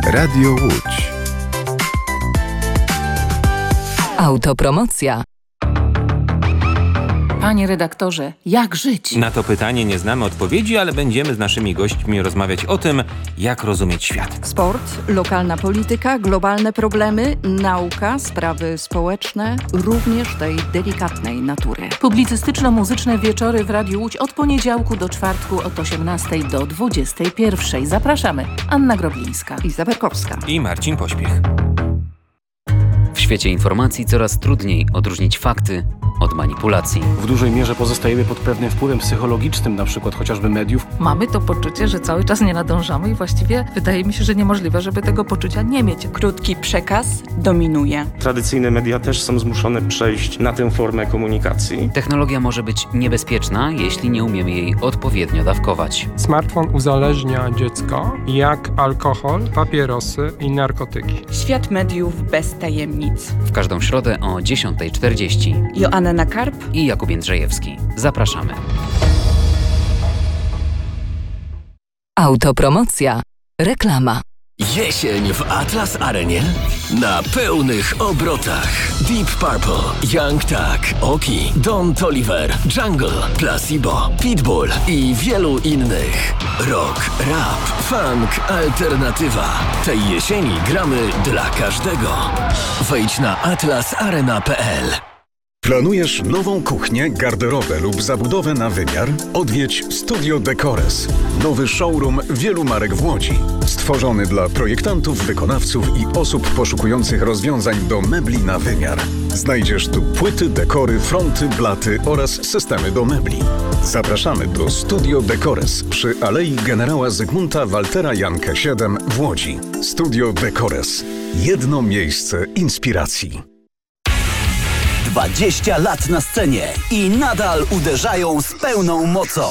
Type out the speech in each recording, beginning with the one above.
Radio Łódź. Autopromocja. Panie redaktorze, jak żyć? Na to pytanie nie znamy odpowiedzi, ale będziemy z naszymi gośćmi rozmawiać o tym, jak rozumieć świat. Sport, lokalna polityka, globalne problemy, nauka, sprawy społeczne, również tej delikatnej natury. Publicystyczno-muzyczne wieczory w Radiu Łódź od poniedziałku do czwartku od 18 do 21. Zapraszamy. Anna Groblińska, Iza Berkowska i Marcin Pośpiech. W świecie informacji coraz trudniej odróżnić fakty od manipulacji. W dużej mierze pozostajemy pod pewnym wpływem psychologicznym, na przykład chociażby mediów. Mamy to poczucie, że cały czas nie nadążamy i właściwie wydaje mi się, że niemożliwe, żeby tego poczucia nie mieć. Krótki przekaz dominuje. Tradycyjne media też są zmuszone przejść na tę formę komunikacji. Technologia może być niebezpieczna, jeśli nie umiemy jej odpowiednio dawkować. Smartfon uzależnia dziecko jak alkohol, papierosy i narkotyki. Świat mediów bez tajemnic. W każdą środę o 10:40. Joanna Karp i Jakub Jędrzejewski. Zapraszamy. Autopromocja. Reklama. Jesień w Atlas Arenie na pełnych obrotach. Deep Purple, Young Thug, Oki, Don Toliver, Jungle, Placebo, Pitbull i wielu innych. Rock, rap, funk, alternatywa. Tej jesieni gramy dla każdego. Wejdź na atlasarena.pl. Planujesz nową kuchnię, garderobę lub zabudowę na wymiar? Odwiedź Studio Decores. Nowy showroom wielu marek w Łodzi. Stworzony dla projektantów, wykonawców i osób poszukujących rozwiązań do mebli na wymiar. Znajdziesz tu płyty, dekory, fronty, blaty oraz systemy do mebli. Zapraszamy do Studio Decores przy Alei Generała Zygmunta Waltera Jankę 7 w Łodzi. Studio Decores. Jedno miejsce inspiracji. 20 lat na scenie i nadal uderzają z pełną mocą.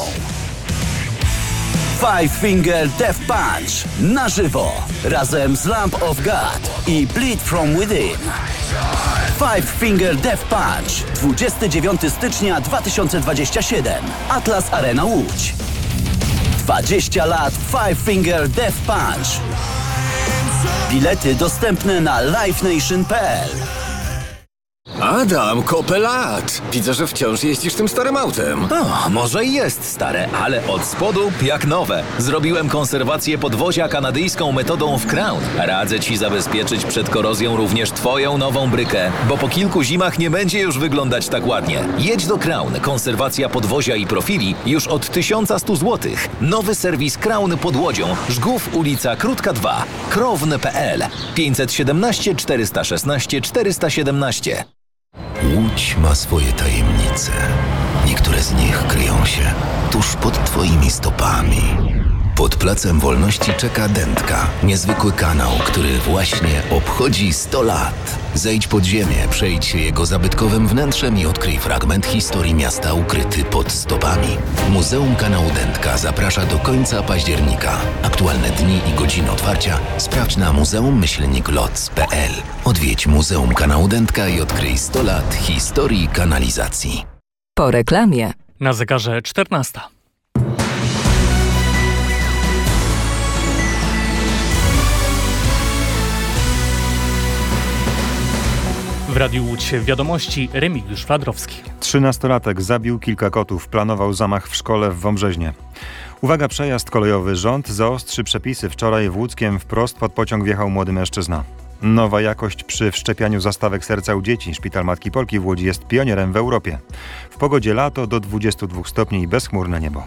Five Finger Death Punch na żywo razem z Lamb of God i Bleed From Within. Five Finger Death Punch 29 stycznia 2027. Atlas Arena Łódź. 20 lat Five Finger Death Punch. Bilety dostępne na livenation.pl. Adam, kopę lat! Widzę, że wciąż jeździsz tym starym autem. O, może i jest stare, ale od spodu jak nowe. Zrobiłem konserwację podwozia kanadyjską metodą w Crown. Radzę Ci zabezpieczyć przed korozją również Twoją nową brykę, bo po kilku zimach nie będzie już wyglądać tak ładnie. Jedź do Crown. Konserwacja podwozia i profili już od 1100 zł. Nowy serwis Crown pod Łodzią. Żgów, ulica Krótka 2. Krown.pl 517 416 417. Łódź ma swoje tajemnice. Niektóre z nich kryją się tuż pod Twoimi stopami. Pod Placem Wolności czeka Dętka, niezwykły kanał, który właśnie obchodzi 100 lat. Zejdź pod ziemię, przejdź się jego zabytkowym wnętrzem i odkryj fragment historii miasta ukryty pod stopami. Muzeum Kanału Dętka zaprasza do końca października. Aktualne dni i godziny otwarcia sprawdź na muzeum-loc.pl. Odwiedź Muzeum Kanału Dętka i odkryj 100 lat historii kanalizacji. Po reklamie. Na zegarze 14. W Radiu Łódź wiadomości Remigiusz Fladrowski. 13-latek zabił kilka kotów. Planował zamach w szkole w Wąbrzeźnie. Uwaga, przejazd kolejowy. Rząd zaostrzy przepisy. Wczoraj w Łódzkiem wprost pod pociąg wjechał młody mężczyzna. Nowa jakość przy wszczepianiu zastawek serca u dzieci. Szpital Matki Polki w Łodzi jest pionierem w Europie. W pogodzie lato do 22 stopni i bezchmurne niebo.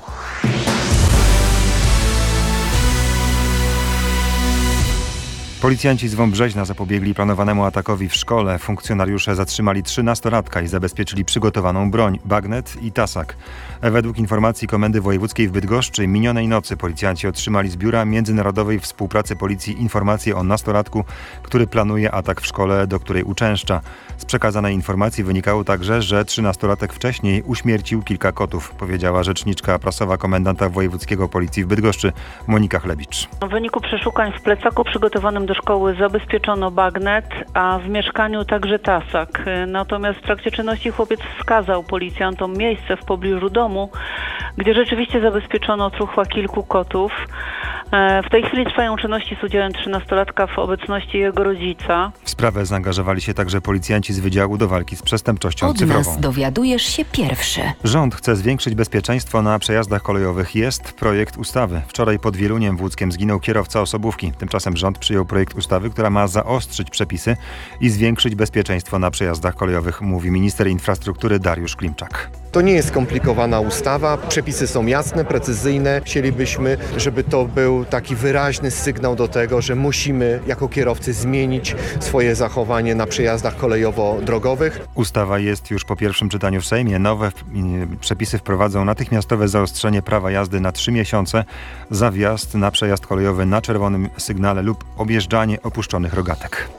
Policjanci z Wąbrzeźna zapobiegli planowanemu atakowi w szkole. Funkcjonariusze zatrzymali 13-latka i zabezpieczyli przygotowaną broń, bagnet i tasak. Według informacji Komendy Wojewódzkiej w Bydgoszczy minionej nocy policjanci otrzymali z Biura Międzynarodowej Współpracy Policji informację o nastolatku, który planuje atak w szkole, do której uczęszcza. Z przekazanej informacji wynikało także, że 13-latek wcześniej uśmiercił kilka kotów, powiedziała rzeczniczka prasowa komendanta wojewódzkiego Policji w Bydgoszczy Monika Chlebicz. W wyniku przeszukań w plecaku przygotowanym do szkoły zabezpieczono bagnet, a w mieszkaniu także tasak. Natomiast w trakcie czynności chłopiec wskazał policjantom miejsce w pobliżu domu, gdzie rzeczywiście zabezpieczono truchła kilku kotów. W tej chwili trwają czynności z udziałem 13-latka w obecności jego rodzica. W sprawę zaangażowali się także policjanci z Wydziału do Walki z Przestępczością Cyfrową. Od nas dowiadujesz się pierwszy. Rząd chce zwiększyć bezpieczeństwo na przejazdach kolejowych. Jest projekt ustawy. Wczoraj pod Wieluniem w Łódzkiem zginął kierowca osobówki. Tymczasem rząd przyjął projekt ustawy, która ma zaostrzyć przepisy i zwiększyć bezpieczeństwo na przejazdach kolejowych, mówi minister infrastruktury Dariusz Klimczak. To nie jest skomplikowana ustawa, przepisy są jasne, precyzyjne. Chcielibyśmy, żeby to był taki wyraźny sygnał do tego, że musimy jako kierowcy zmienić swoje zachowanie na przejazdach kolejowo-drogowych. Ustawa jest już po pierwszym czytaniu w Sejmie. Nowe przepisy wprowadzą natychmiastowe zaostrzenie prawa jazdy na 3 miesiące za wjazd na przejazd kolejowy na czerwonym sygnale lub objeżdżanie opuszczonych rogatek.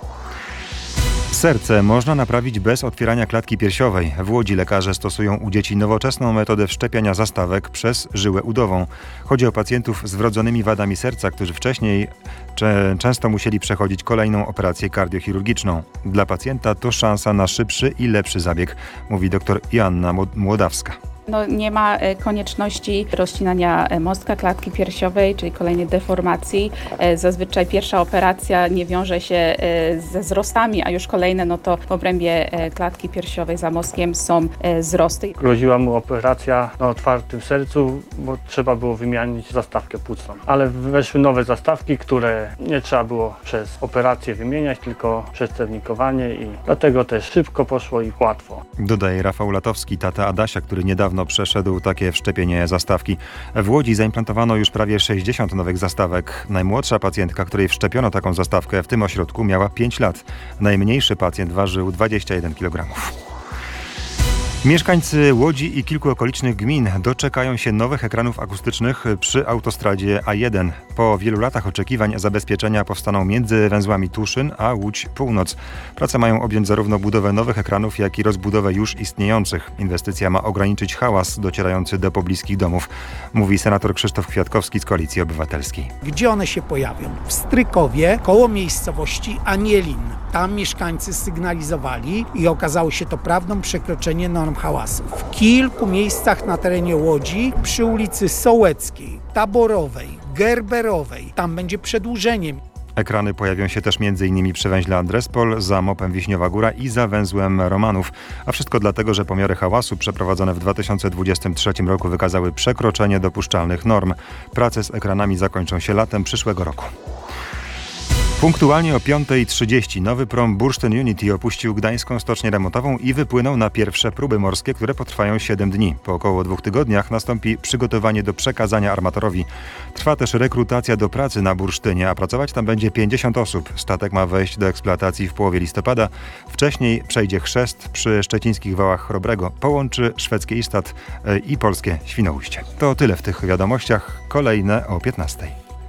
Serce można naprawić bez otwierania klatki piersiowej. W Łodzi lekarze stosują u dzieci nowoczesną metodę wszczepiania zastawek przez żyłę udową. Chodzi o pacjentów z wrodzonymi wadami serca, którzy wcześniej często musieli przechodzić kolejną operację kardiochirurgiczną. Dla pacjenta to szansa na szybszy i lepszy zabieg, mówi dr Joanna Młodawska. Nie ma konieczności rozcinania mostka klatki piersiowej, czyli kolejnej deformacji. Zazwyczaj pierwsza operacja nie wiąże się ze wzrostami, a już kolejne, to w obrębie klatki piersiowej za mostkiem są wzrosty. Groziła mu operacja na otwartym sercu, bo trzeba było wymienić zastawkę płucną. Ale weszły nowe zastawki, które nie trzeba było przez operację wymieniać, tylko przez cernikowanie i dlatego też szybko poszło i łatwo. Dodaje Rafał Latowski, tata Adasia, który niedawno przeszedł takie wszczepienie zastawki. W Łodzi zaimplantowano już prawie 60 nowych zastawek. Najmłodsza pacjentka, której wszczepiono taką zastawkę w tym ośrodku, miała 5 lat. Najmniejszy pacjent ważył 21 kg. Mieszkańcy Łodzi i kilku okolicznych gmin doczekają się nowych ekranów akustycznych przy autostradzie A1. Po wielu latach oczekiwań zabezpieczenia powstaną między węzłami Tuszyn a Łódź Północ. Prace mają objąć zarówno budowę nowych ekranów, jak i rozbudowę już istniejących. Inwestycja ma ograniczyć hałas docierający do pobliskich domów, mówi senator Krzysztof Kwiatkowski z Koalicji Obywatelskiej. Gdzie one się pojawią? W Strykowie, koło miejscowości Anielin. Tam mieszkańcy sygnalizowali i okazało się to prawdą przekroczenie norm hałasu. W kilku miejscach na terenie Łodzi, przy ulicy Sołeckiej, Taborowej, Gerberowej, tam będzie przedłużenie. Ekrany pojawią się też m.in. przy węźle Andrespol, za mopem Wiśniowa Góra i za węzłem Romanów. A wszystko dlatego, że pomiary hałasu przeprowadzone w 2023 roku wykazały przekroczenie dopuszczalnych norm. Prace z ekranami zakończą się latem przyszłego roku. Punktualnie o 5:30 nowy prom Bursztyn Unity opuścił gdańską stocznię remontową i wypłynął na pierwsze próby morskie, które potrwają 7 dni. Po około 2 tygodniach nastąpi przygotowanie do przekazania armatorowi. Trwa też rekrutacja do pracy na Bursztynie, a pracować tam będzie 50 osób. Statek ma wejść do eksploatacji w połowie listopada. Wcześniej przejdzie chrzest przy szczecińskich wałach Chrobrego. Połączy szwedzkie Istad i polskie Świnoujście. To tyle w tych wiadomościach. Kolejne o 15:00.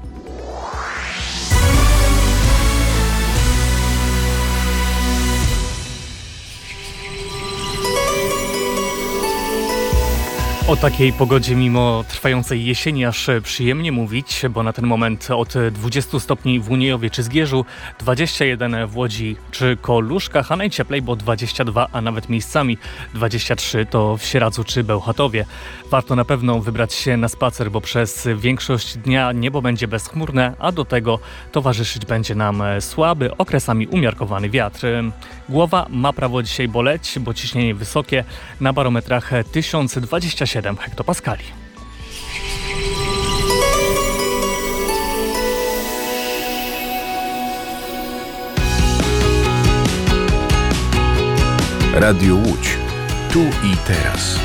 O takiej pogodzie mimo trwającej jesieni aż przyjemnie mówić, bo na ten moment od 20 stopni w Uniejowie czy Zgierzu, 21 w Łodzi czy Koluszkach, a najcieplej, bo 22, a nawet miejscami 23 to w Sieradzu czy Bełchatowie. Warto na pewno wybrać się na spacer, bo przez większość dnia niebo będzie bezchmurne, a do tego towarzyszyć będzie nam słaby, okresami umiarkowany wiatr. Głowa ma prawo dzisiaj boleć, bo ciśnienie wysokie, na barometrach 1027 hektopaskali. Radio Łódź. Tu i teraz.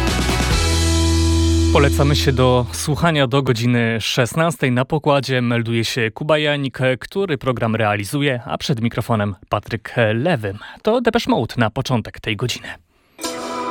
Polecamy się do słuchania do godziny 16:00. Na pokładzie melduje się Kuba Janik, który program realizuje, a przed mikrofonem Patryk Lewy. To Depeche Mode na początek tej godziny.